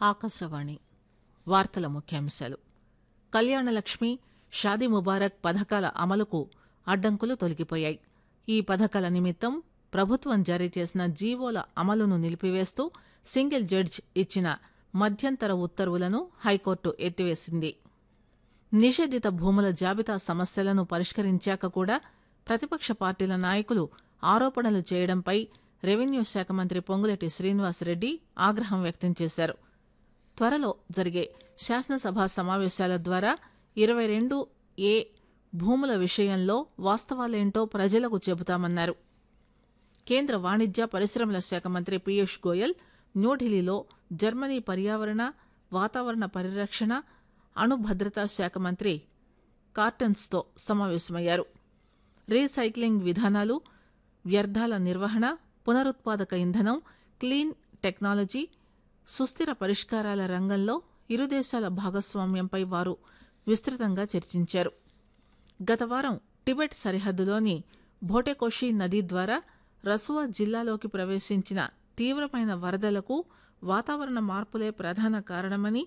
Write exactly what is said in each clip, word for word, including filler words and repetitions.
ఆకాశవాణి వార్తల ముఖ్యాంశాలు. కళ్యాణలక్ష్మి, షాదీ ముబారక్ పథకాల అమలుకు అడ్డంకులు తొలగిపోయాయి. ఈ పథకాల నిమిత్తం ప్రభుత్వం జారీ చేసిన జీవోల అమలును నిలిపివేస్తూ సింగిల్ జడ్జి ఇచ్చిన మధ్యంతర ఉత్తర్వులను హైకోర్టు ఎత్తివేసింది. నిషేధిత భూముల జాబితా సమస్యలను పరిష్కరించాక కూడా ప్రతిపక్ష పార్టీల నాయకులు ఆరోపణలు చేయడంపై రెవెన్యూ శాఖ మంత్రి పొంగులేటి శ్రీనివాసరెడ్డి ఆగ్రహం వ్యక్తం చేశారు. త్వరలో జరిగే శాసనసభ సమావేశాల ద్వారా ఇరవై రెండు ఏ భూముల విషయంలో వాస్తవాలేంటో ప్రజలకు చెబుతామన్నారు. కేంద్ర వాణిజ్య పరిశ్రమల శాఖ మంత్రి పీయూష్ గోయల్ న్యూఢిల్లీలో జర్మనీ పర్యావరణ, వాతావరణ పరిరక్షణ, అణు భద్రతా శాఖ మంత్రి కార్టన్స్తో సమావేశమయ్యారు. రీసైక్లింగ్ విధానాలు, వ్యర్థాల నిర్వహణ, పునరుత్పాదక ఇంధనం, క్లీన్ టెక్నాలజీ, సుస్థిర పరిష్కారాల రంగంలో ఇరు దేశాల భాగస్వామ్యంపై వారు విస్తృతంగా చర్చించారు. గత వారం టిబెట్ సరిహద్దులోని భోటెకోషి నదీ ద్వారా రసువా జిల్లాలోకి ప్రవేశించిన తీవ్రమైన వరదలకు వాతావరణ మార్పులే ప్రధాన కారణమని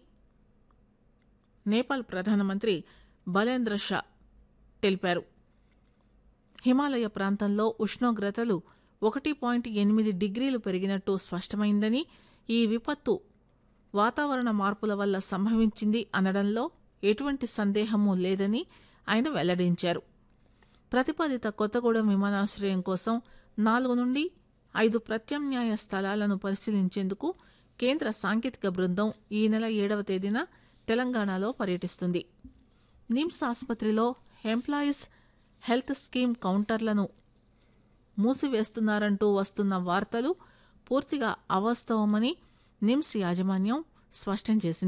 నేపాల్ ప్రధానమంత్రి బలేంద్ర షా తెలిపారు. హిమాలయ ప్రాంతంలో ఉష్ణోగ్రతలు ఒకటి పాయింట్ ఎనిమిది డిగ్రీలు పెరిగినట్టు స్పష్టమైందని, ఈ విపత్తు వాతావరణ మార్పుల వల్ల సంభవించింది అనడంలో ఎటువంటి సందేహమూ లేదని ఆయన వెల్లడించారు. ప్రతిపాదిత కొత్తగూడెం విమానాశ్రయం కోసం నాలుగు నుండి ఐదు ప్రత్యామ్నాయ స్థలాలను పరిశీలించేందుకు కేంద్ర సాంకేతిక బృందం ఈ నెల ఏడవ తేదీన తెలంగాణలో పర్యటిస్తుంది. నిమ్స్ ఆసుపత్రిలో ఎంప్లాయీస్ హెల్త్ స్కీమ్ కౌంటర్లను మూసివేస్తున్నారంటూ వస్తున్న వార్తలు పూర్తిగా అవాస్తవమని నిమ్స్ యాజమాన్యం స్పష్టం చేసింది.